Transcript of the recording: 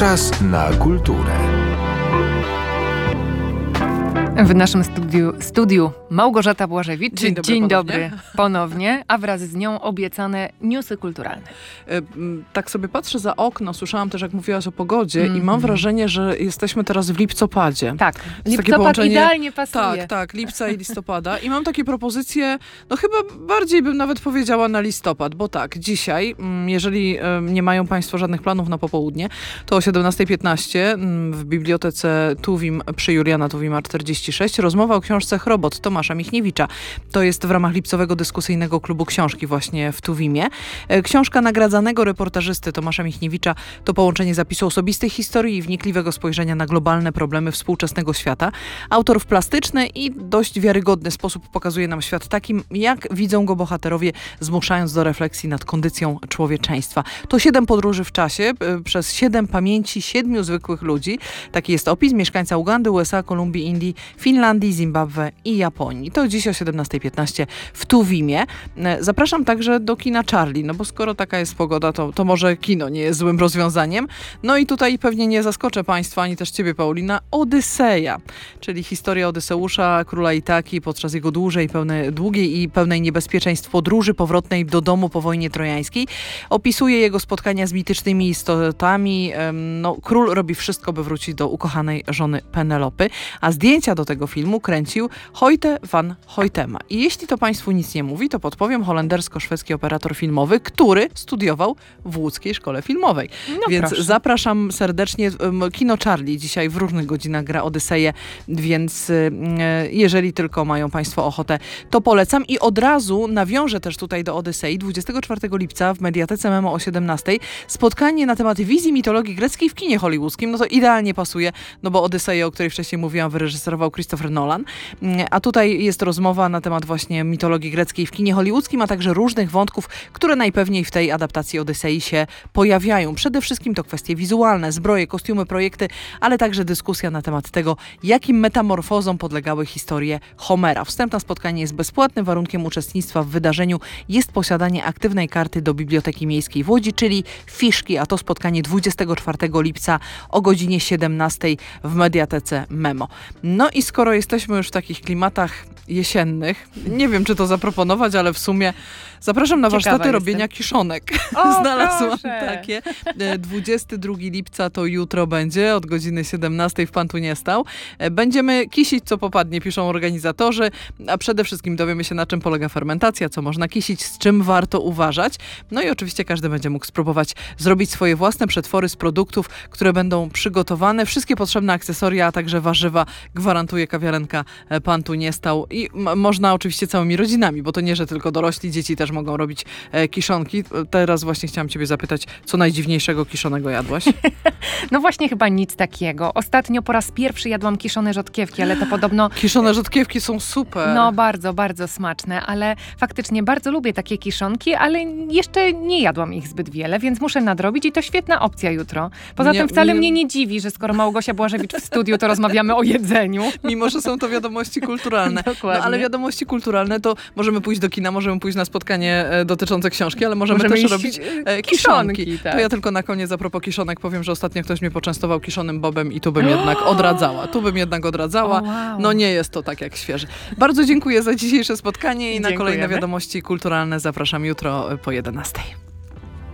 Czas na kulturę. W naszym studiu Małgorzata Błażewicz. Dzień dobry ponownie, a wraz z nią obiecane newsy kulturalne. Tak sobie patrzę za okno, słyszałam też, jak mówiłaś o pogodzie i mam wrażenie, że jesteśmy teraz w lipcopadzie. Tak, lipcopad idealnie pasuje. Tak, lipca i listopada. I mam takie propozycje, no chyba bardziej bym nawet powiedziała na listopad, bo tak, dzisiaj, jeżeli nie mają Państwo żadnych planów na popołudnie, to o 17:15 w bibliotece Tuwim przy Juliana Tuwima 46 rozmowa o książce Chrobot Tomasza Michniewicza. To jest w ramach lipcowego dyskusyjnego klubu książki właśnie w Tuwimie. Książka nagradzanego reportażysty Tomasza Michniewicza to połączenie zapisu osobistych historii i wnikliwego spojrzenia na globalne problemy współczesnego świata. Autor w plastyczny i dość wiarygodny sposób pokazuje nam świat takim, jak widzą go bohaterowie, zmuszając do refleksji nad kondycją człowieczeństwa. To 7 podróży w czasie przez 7 pamięci 7 zwykłych ludzi. Taki jest opis mieszkańca Ugandy, USA, Kolumbii, Indii, Finlandii, Zimbabwe i Japonii. To dziś o 17:15 w Tuwimie. Zapraszam także do kina Charlie, no bo skoro taka jest pogoda, to może kino nie jest złym rozwiązaniem. No i tutaj pewnie nie zaskoczę Państwa, ani też Ciebie, Paulina, Odyseja, czyli historia Odyseusza, króla Itaki podczas jego długiej i pełnej niebezpieczeństw podróży powrotnej do domu po wojnie trojańskiej. Opisuje jego spotkania z mitycznymi istotami. No, król robi wszystko, by wrócić do ukochanej żony Penelopy, a zdjęcia do tego filmu kręcił Hoyte van Hoytema. I jeśli to Państwu nic nie mówi, to podpowiem, holendersko-szwedzki operator filmowy, który studiował w łódzkiej szkole filmowej. No więc proszę. Zapraszam serdecznie. Kino Charlie dzisiaj w różnych godzinach gra Odyseję, więc jeżeli tylko mają Państwo ochotę, to polecam. I od razu nawiążę też tutaj do Odysei. 24 lipca w Mediatece Memo o 17:00 spotkanie na temat wizji mitologii greckiej w kinie hollywoodzkim. No to idealnie pasuje, no bo Odyseję, o której wcześniej mówiłam, wyreżyserował Christopher Nolan. A tutaj jest rozmowa na temat właśnie mitologii greckiej w kinie hollywoodzkim, a także różnych wątków, które najpewniej w tej adaptacji Odysei się pojawiają. Przede wszystkim to kwestie wizualne, zbroje, kostiumy, projekty, ale także dyskusja na temat tego, jakim metamorfozom podlegały historie Homera. Wstęp na spotkanie jest bezpłatny. Warunkiem uczestnictwa w wydarzeniu jest posiadanie aktywnej karty do Biblioteki Miejskiej w Łodzi, czyli fiszki, a to spotkanie 24 lipca o godzinie 17:00 w Mediatece Memo. No i skoro jesteśmy już w takich klimatach jesiennych, nie wiem, czy to zaproponować, ale w sumie zapraszam na warsztaty robienia kiszonek. Znalazłam takie. 22 lipca to jutro będzie, od godziny 17:00 w Pan tu nie stał. Będziemy kisić, co popadnie, piszą organizatorzy, a przede wszystkim dowiemy się, na czym polega fermentacja, co można kisić, z czym warto uważać. No i oczywiście każdy będzie mógł spróbować zrobić swoje własne przetwory z produktów, które będą przygotowane. Wszystkie potrzebne akcesoria, a także warzywa gwarantuje kawiarenka Pan tu nie stał. I można oczywiście całymi rodzinami, bo to nie, że tylko dorośli, dzieci też mogą robić kiszonki. Teraz właśnie chciałam Ciebie zapytać, co najdziwniejszego kiszonego jadłaś? No właśnie chyba nic takiego. Ostatnio po raz pierwszy jadłam kiszone rzodkiewki, ale to podobno... Kiszone rzodkiewki są super. No bardzo, bardzo smaczne, ale faktycznie bardzo lubię takie kiszonki, ale jeszcze nie jadłam ich zbyt wiele, więc muszę nadrobić i to świetna opcja jutro. Poza tym wcale mnie nie dziwi, że skoro Małgosia Błażewicz w studiu, to rozmawiamy o jedzeniu. Mimo, że są to wiadomości kulturalne. Dokładnie. No, ale wiadomości kulturalne to możemy pójść do kina, możemy pójść na spotkanie dotyczące książki, ale możemy też robić kiszonki. Tak. To ja tylko na koniec a propos kiszonek powiem, że ostatnio ktoś mnie poczęstował kiszonym bobem i tu bym jednak odradzała. Wow. No nie jest to tak jak świeży. Bardzo dziękuję za dzisiejsze spotkanie i na Dziękujemy. kolejne wiadomości kulturalne zapraszam jutro po 11:00.